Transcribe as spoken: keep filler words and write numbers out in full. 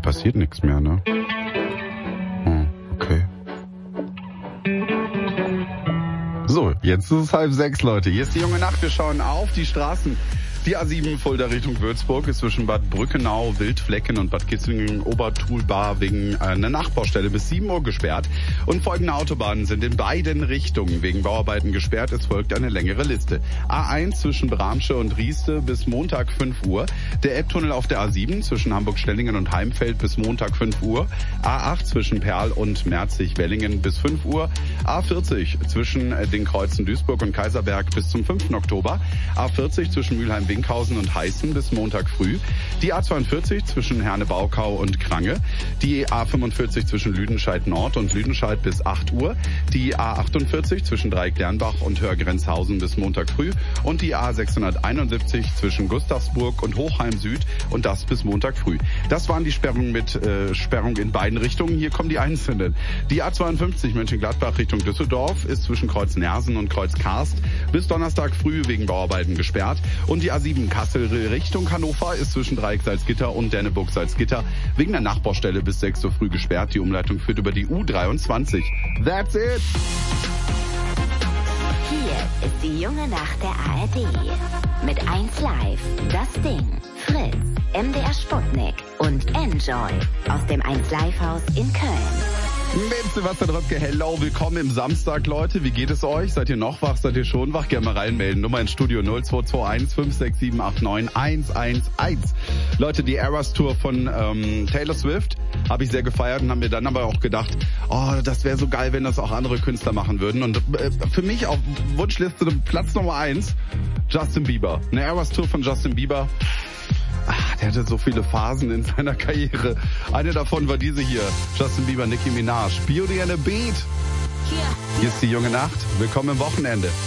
passiert nichts mehr, ne? Hm, okay. So, jetzt ist es halb sechs, Leute. Hier ist die junge Nacht. Wir schauen auf die Straßen. Die A sieben Fulda Richtung Würzburg ist zwischen Bad Brückenau, Wildflecken und Bad Kissingen, Obertulbar wegen einer Nachbaustelle bis sieben Uhr gesperrt. Und folgende Autobahnen sind in beiden Richtungen wegen Bauarbeiten gesperrt. Es folgt eine längere Liste. A eins zwischen Bramsche und Rieste bis Montag fünf Uhr. Der Elbtunnel auf der A sieben zwischen Hamburg-Stellingen und Heimfeld bis Montag fünf Uhr. A acht zwischen Perl und Merzig-Wellingen bis fünf Uhr. A vierzig zwischen den Kreuzen Duisburg und Kaiserberg bis zum fünften Oktober. A vierzig zwischen Mülheim Winkhausen und Heißen bis Montag früh, die A zweiundvierzig zwischen Herne-Baukau und Krange, die A fünfundvierzig zwischen Lüdenscheid Nord und Lüdenscheid bis acht Uhr, die A achtundvierzig zwischen Dreieck-Dernbach und Hörgrenzhausen bis Montag früh und die A sechshunderteinundsiebzig zwischen Gustavsburg und Hochheim Süd und das bis Montag früh. Das waren die Sperrungen mit äh, Sperrung in beiden Richtungen. Hier kommen die einzelnen. Die A zweiundfünfzig Mönchengladbach Richtung Düsseldorf ist zwischen Kreuz Nersen und Kreuz Karst bis Donnerstag früh wegen Bauarbeiten gesperrt und die A sieben Kassel Richtung Hannover ist zwischen Dreieck Salzgitter und Denneburg Salzgitter wegen der Nachbaustelle bis sechs Uhr früh gesperrt. Die Umleitung führt über die U dreiundzwanzig. That's it! Hier ist die junge Nacht der A R D. Mit eins Live, Das Ding, Fritz, M D R Sputnik und Enjoy aus dem eins Live Haus in Köln. Mit Sebastian Röpke, hello, willkommen im Samstag, Leute. Wie geht es euch? Seid ihr noch wach? Seid ihr schon wach? Gerne mal reinmelden. Nummer ins Studio null zwei zwei eins fünf sechs sieben acht neun eins eins eins. Leute, die Eras Tour von ähm, Taylor Swift habe ich sehr gefeiert und haben mir dann aber auch gedacht, oh, das wäre so geil, wenn das auch andere Künstler machen würden. Und äh, für mich auf Wunschliste Platz Nummer eins, Justin Bieber. Eine Eras Tour von Justin Bieber. Ach, der hatte so viele Phasen in seiner Karriere. Eine davon war diese hier. Justin Bieber, Nicki Minaj. Beauty and a Beat. Hier ist die junge Nacht. Willkommen im Wochenende.